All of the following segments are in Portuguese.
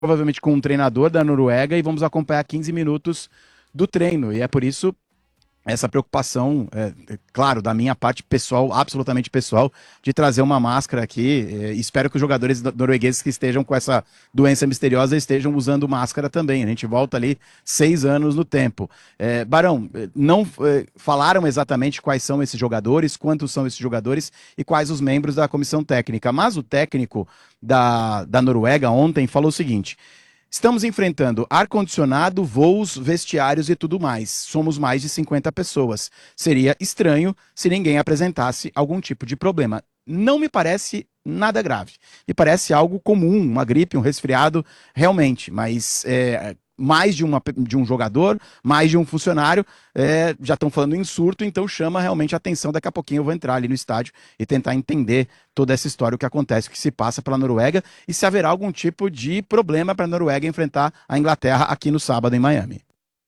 provavelmente com um treinador da Noruega e vamos acompanhar 15 minutos do treino. E é por isso essa preocupação, claro, da minha parte pessoal, absolutamente pessoal, de trazer uma máscara aqui. Espero que os jogadores noruegueses que estejam com essa doença misteriosa estejam usando máscara também. A gente volta ali 6 anos no tempo. Barão, não falaram exatamente quais são esses jogadores, quantos são esses jogadores e quais os membros da comissão técnica, mas o técnico da Noruega ontem falou o seguinte: estamos enfrentando ar-condicionado, voos, vestiários e tudo mais. Somos mais de 50 pessoas. Seria estranho se ninguém apresentasse algum tipo de problema. Não me parece nada grave. Me parece algo comum, uma gripe, um resfriado, realmente. Mas mais de um jogador, mais de um funcionário, já estão falando em surto, então chama realmente a atenção. Daqui a pouquinho eu vou entrar ali no estádio e tentar entender toda essa história, o que acontece, o que se passa pela Noruega e se haverá algum tipo de problema para a Noruega enfrentar a Inglaterra aqui no sábado em Miami.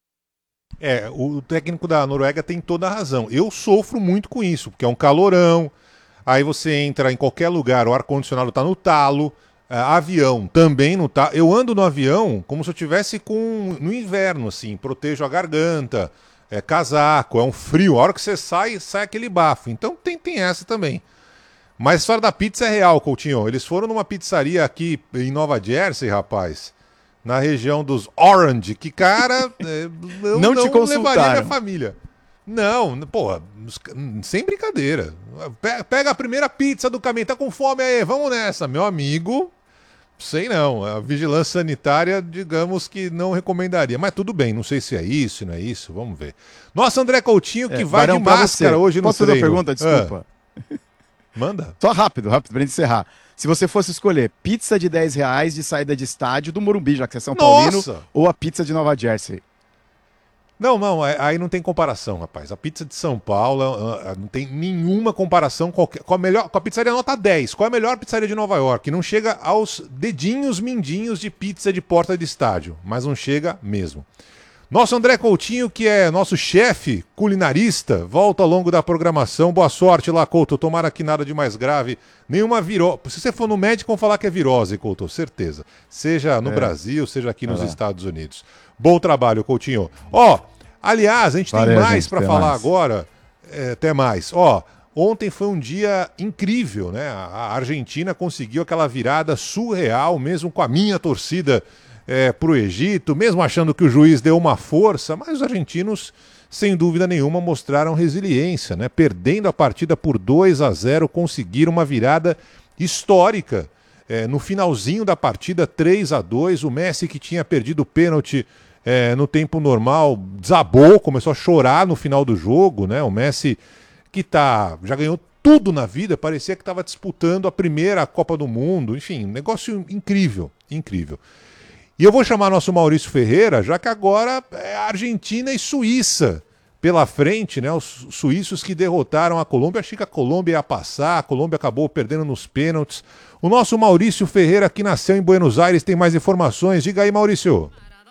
O técnico da Noruega tem toda a razão. Eu sofro muito com isso, porque é um calorão, aí você entra em qualquer lugar, o ar-condicionado está no talo, avião também no talo. Eu ando no avião como se eu estivesse no inverno, assim, protejo a garganta, casaco, é um frio, a hora que você sai aquele bafo. Então tem essa também. Mas a história da pizza é real, Coutinho. Eles foram numa pizzaria aqui em Nova Jersey, rapaz, na região dos Orange, que, cara, eu não te levaria minha família. Não, porra, sem brincadeira. Pega a primeira pizza do caminho, tá com fome aí, vamos nessa. Meu amigo, sei não, a vigilância sanitária, digamos que não recomendaria. Mas tudo bem, não sei se é isso, não é isso, vamos ver. Nossa, André Coutinho, que vai Barão, de máscara hoje no Posso treino. fazer uma pergunta? Desculpa. Manda. Só rápido, pra gente encerrar. Se você fosse escolher pizza de R$10 de saída de estádio do Morumbi, já que você é São Paulino, ou a pizza de Nova Jersey? Não, aí não tem comparação, rapaz. A pizza de São Paulo não tem nenhuma comparação com a pizzaria nota 10. Qual é a melhor pizzaria de Nova York? Não chega aos dedinhos mindinhos de pizza de porta de estádio, mas não chega mesmo. Nosso André Coutinho, que é nosso chefe culinarista, volta ao longo da programação. Boa sorte lá, Couto. Tomara que nada de mais grave. Nenhuma virose. Se você for no médico, vão falar que é virose, Couto, certeza. Seja no Brasil, seja aqui nos Estados Unidos. Bom trabalho, Coutinho. Aliás, a gente tem mais para falar agora. Até mais. Ontem foi um dia incrível, né? A Argentina conseguiu aquela virada surreal, mesmo com a minha torcida para o Egito, mesmo achando que o juiz deu uma força, mas os argentinos, sem dúvida nenhuma, mostraram resiliência, né? Perdendo a partida por 2-0, conseguiram uma virada histórica. No finalzinho da partida, 3-2, o Messi, que tinha perdido o pênalti no tempo normal, desabou, começou a chorar no final do jogo, né? O Messi, que já ganhou tudo na vida, parecia que estava disputando a primeira Copa do Mundo, enfim, um negócio incrível, incrível. E eu vou chamar nosso Maurício Ferreira, já que agora é Argentina e Suíça pela frente, né? Os suíços que derrotaram a Colômbia. Achei que a Colômbia ia passar, a Colômbia acabou perdendo nos pênaltis. O nosso Maurício Ferreira, que nasceu em Buenos Aires, tem mais informações. Diga aí, Maurício.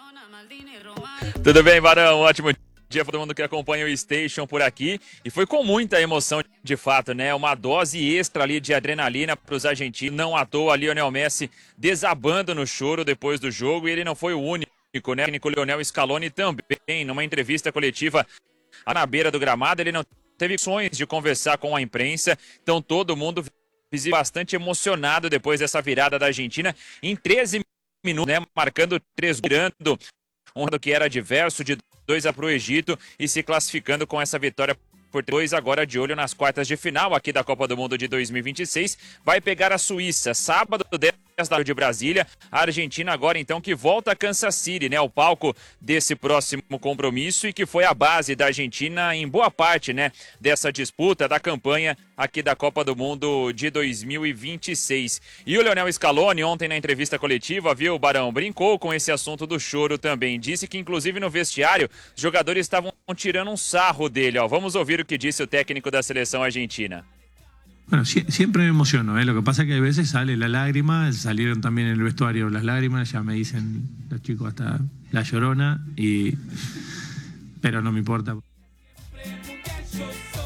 Tudo bem, Barão? Ótimo dia para todo mundo que acompanha o Station por aqui. E foi com muita emoção, de fato, né? Uma dose extra ali de adrenalina para os argentinos. Não à toa, Lionel Messi desabando no choro depois do jogo. E ele não foi o único, né? O técnico Lionel Scaloni também, numa entrevista coletiva na beira do gramado, ele não teve opções de conversar com a imprensa. Então todo mundo bastante emocionado depois dessa virada da Argentina em 13 minutos, né? Marcando 3 gols, um que era adverso de 2 para o Egito e se classificando com essa vitória por 2, agora de olho nas quartas de final aqui da Copa do Mundo de 2026. Vai pegar a Suíça, sábado, 10 da noite de Brasília. A Argentina agora, então, que volta a Kansas City, né? O palco desse próximo compromisso e que foi a base da Argentina em boa parte, né? Dessa disputa, da campanha aqui da Copa do Mundo de 2026. E o Lionel Scaloni, ontem na entrevista coletiva, viu, Barão, brincou com esse assunto do choro também. Disse que, inclusive, no vestiário, os jogadores estavam tirando um sarro dele, ó. Vamos ouvir o que disse o técnico da seleção argentina. Bueno, siempre me emociono, ¿eh? Lo que pasa es que a veces sale la lágrima, salieron también en el vestuario las lágrimas, ya me dicen los chicos hasta la llorona, pero no me importa.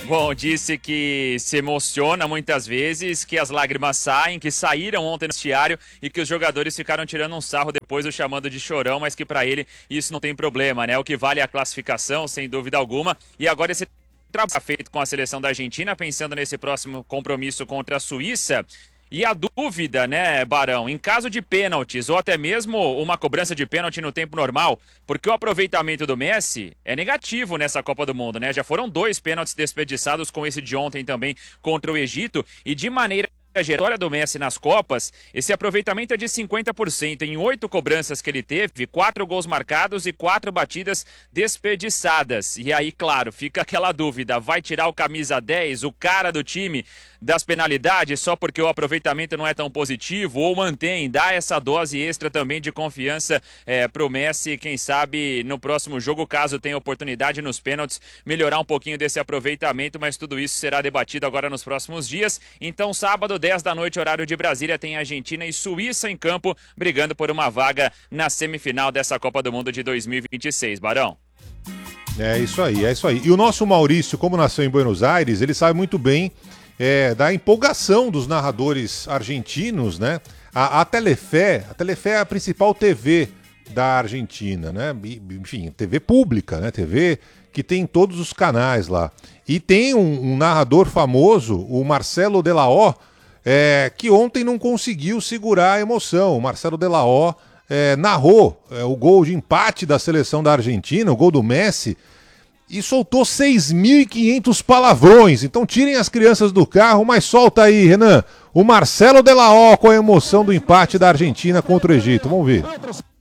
Bom, disse que se emociona muitas vezes, que as lágrimas saem, que saíram ontem no vestiário e que os jogadores ficaram tirando um sarro depois, o chamando de chorão, mas que para ele isso não tem problema, né? O que vale é a classificação, sem dúvida alguma. E agora esse trabalho feito com a seleção da Argentina, pensando nesse próximo compromisso contra a Suíça. E a dúvida, né, Barão, em caso de pênaltis ou até mesmo uma cobrança de pênalti no tempo normal, porque o aproveitamento do Messi é negativo nessa Copa do Mundo, né? Já foram 2 pênaltis desperdiçados, com esse de ontem também contra o Egito, e de maneira a vitória do Messi nas Copas, esse aproveitamento é de 50%. Em 8 cobranças que ele teve, 4 gols marcados e 4 batidas desperdiçadas. E aí, claro, fica aquela dúvida, vai tirar o camisa 10, o cara do time, das penalidades só porque o aproveitamento não é tão positivo, ou mantém, dá essa dose extra também de confiança pro Messi, quem sabe no próximo jogo, caso tenha oportunidade nos pênaltis, melhorar um pouquinho desse aproveitamento, mas tudo isso será debatido agora nos próximos dias. Então, sábado, 10 da noite, horário de Brasília, tem Argentina e Suíça em campo, brigando por uma vaga na semifinal dessa Copa do Mundo de 2026. Barão. É isso aí, é isso aí. E o nosso Maurício, como nasceu em Buenos Aires, ele sabe muito bem da empolgação dos narradores argentinos, né? A Telefé é a principal TV da Argentina, né? Enfim, TV pública, né? TV que tem todos os canais lá. E tem um narrador famoso, o Marcelo Delaó, que ontem não conseguiu segurar a emoção. O Marcelo Delaó narrou o gol de empate da seleção da Argentina, o gol do Messi, e soltou 6.500 palavrões. Então tirem as crianças do carro, mas solta aí, Renan, o Marcelo Delaó com a emoção do empate da Argentina contra o Egito. Vamos ver.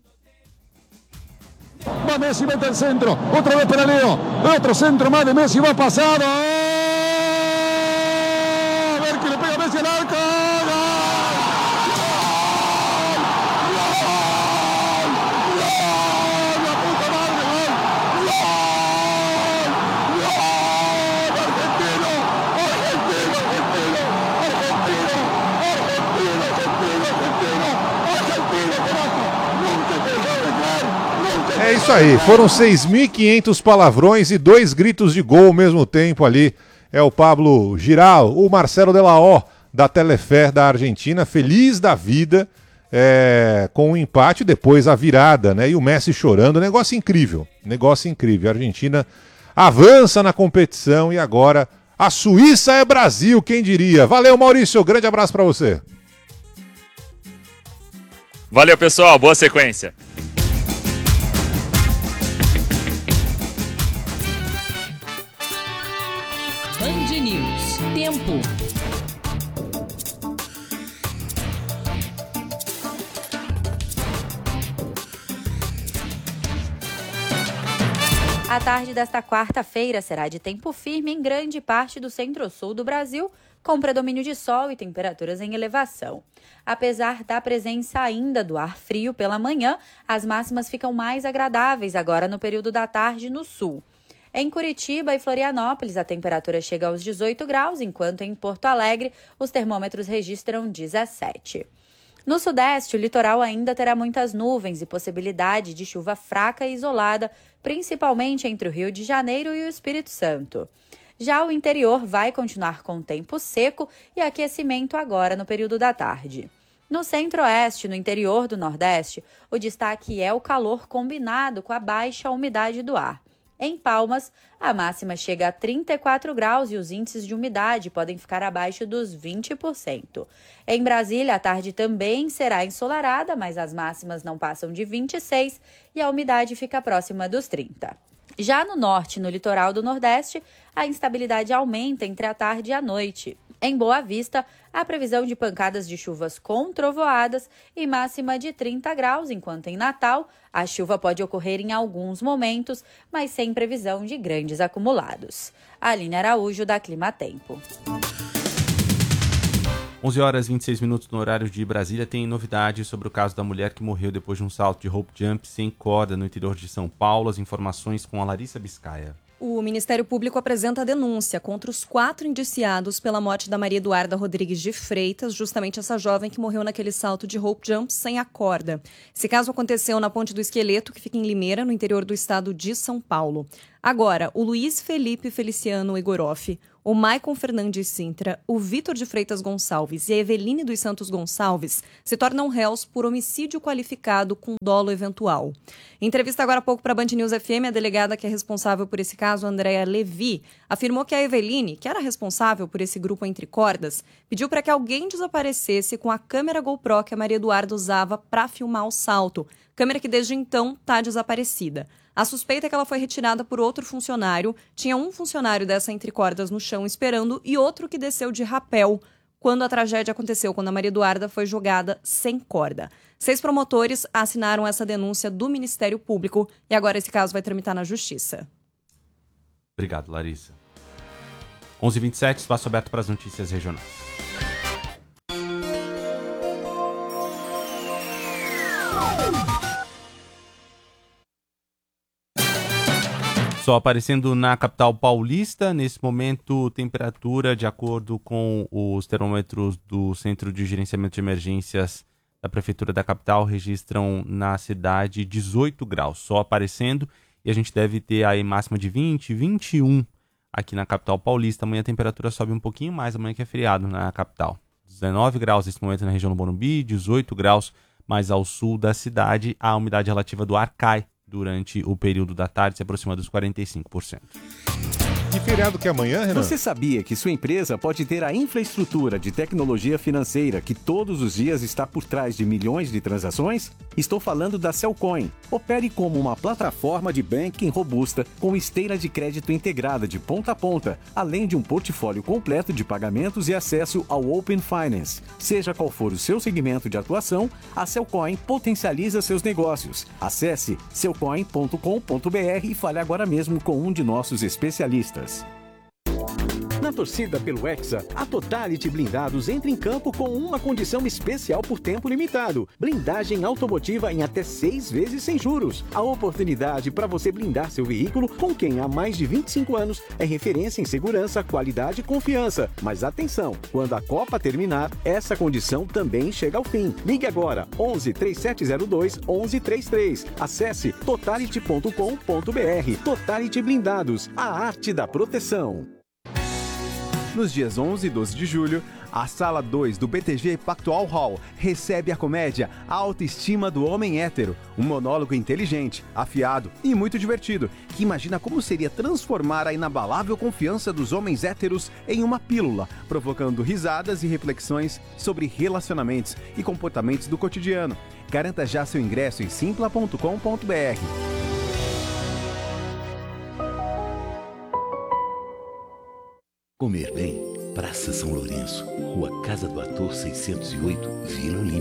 Va Messi, mete el centro, otra vez para Leo, otro centro más de Messi, va pasado. A ver que le pega Messi al arco. É isso aí, foram 6.500 palavrões e 2 gritos de gol ao mesmo tempo ali. É o Pablo Giral, o Marcelo Delaó, da Telefé da Argentina, feliz da vida com o empate, depois a virada, né? E o Messi chorando, negócio incrível. A Argentina avança na competição e agora a Suíça é Brasil, quem diria? Valeu, Maurício, grande abraço para você. Valeu, pessoal, boa sequência. Band News. Tempo. A tarde desta quarta-feira será de tempo firme em grande parte do centro-sul do Brasil, com predomínio de sol e temperaturas em elevação. Apesar da presença ainda do ar frio pela manhã, as máximas ficam mais agradáveis agora no período da tarde no sul. Em Curitiba e Florianópolis, a temperatura chega aos 18 graus, enquanto em Porto Alegre os termômetros registram 17. No sudeste, o litoral ainda terá muitas nuvens e possibilidade de chuva fraca e isolada, principalmente entre o Rio de Janeiro e o Espírito Santo. Já o interior vai continuar com tempo seco e aquecimento agora no período da tarde. No centro-oeste e no interior do nordeste, o destaque é o calor combinado com a baixa umidade do ar. Em Palmas, a máxima chega a 34 graus e os índices de umidade podem ficar abaixo dos 20%. Em Brasília, a tarde também será ensolarada, mas as máximas não passam de 26 e a umidade fica próxima dos 30%. Já no norte e no litoral do Nordeste, a instabilidade aumenta entre a tarde e a noite. Em Boa Vista, há previsão de pancadas de chuvas com trovoadas e máxima de 30 graus, enquanto em Natal, a chuva pode ocorrer em alguns momentos, mas sem previsão de grandes acumulados. Aline Araújo, da Climatempo. 11 horas e 26 minutos no horário de Brasília. Tem novidades sobre o caso da mulher que morreu depois de um salto de rope jump sem corda no interior de São Paulo. As informações com a Larissa Biscaia. O Ministério Público apresenta a denúncia contra os 4 indiciados pela morte da Maria Eduarda Rodrigues de Freitas, justamente essa jovem que morreu naquele salto de rope jump sem a corda. Esse caso aconteceu na Ponte do Esqueleto, que fica em Limeira, no interior do estado de São Paulo. Agora, o Luiz Felipe Feliciano Egoroff, o Maicon Fernandes Sintra, o Vitor de Freitas Gonçalves e a Eveline dos Santos Gonçalves se tornam réus por homicídio qualificado com dolo eventual. Em entrevista agora há pouco para a Band News FM, a delegada que é responsável por esse caso, Andréa Levi, afirmou que a Eveline, que era responsável por esse grupo entre cordas, pediu para que alguém desaparecesse com a câmera GoPro que a Maria Eduarda usava para filmar o salto, câmera que desde então está desaparecida. A suspeita é que ela foi retirada por outro funcionário. Tinha um funcionário dessa entre cordas no chão esperando e outro que desceu de rapel quando a tragédia aconteceu, quando a Maria Eduarda foi jogada sem corda. 6 promotores assinaram essa denúncia do Ministério Público e agora esse caso vai tramitar na Justiça. Obrigado, Larissa. 11h27, espaço aberto para as notícias regionais. Só aparecendo na capital paulista, nesse momento, temperatura, de acordo com os termômetros do Centro de Gerenciamento de Emergências da Prefeitura da capital, registram na cidade 18 graus, só aparecendo, e a gente deve ter aí máxima de 20, 21 aqui na capital paulista. Amanhã a temperatura sobe um pouquinho mais, amanhã que é feriado na capital. 19 graus nesse momento na região do Morumbi, 18 graus mais ao sul da cidade, a umidade relativa do ar cai durante o período da tarde, se aproxima dos 45%. Que feriado que é amanhã, Renan? Você sabia que sua empresa pode ter a infraestrutura de tecnologia financeira que todos os dias está por trás de milhões de transações? Estou falando da Cellcoin. Opere como uma plataforma de banking robusta com esteira de crédito integrada de ponta a ponta, além de um portfólio completo de pagamentos e acesso ao Open Finance. Seja qual for o seu segmento de atuação, a Cellcoin potencializa seus negócios. Acesse cellcoin.com.br e fale agora mesmo com um de nossos especialistas. Na torcida pelo Hexa, a Totality Blindados entra em campo com uma condição especial por tempo limitado. Blindagem automotiva em até 6 vezes sem juros. A oportunidade para você blindar seu veículo com quem há mais de 25 anos é referência em segurança, qualidade e confiança. Mas atenção, quando a Copa terminar, essa condição também chega ao fim. Ligue agora, 11 3702 1133. Acesse totality.com.br. Totality Blindados, a arte da proteção. Nos dias 11 e 12 de julho, a Sala 2 do BTG Pactual Hall recebe a comédia A Autoestima do Homem Hétero, um monólogo inteligente, afiado e muito divertido, que imagina como seria transformar a inabalável confiança dos homens héteros em uma pílula, provocando risadas e reflexões sobre relacionamentos e comportamentos do cotidiano. Garanta já seu ingresso em simpla.com.br. Comer bem, Praça São Lourenço, Rua Casa do Ator 608, Vila Olímpia.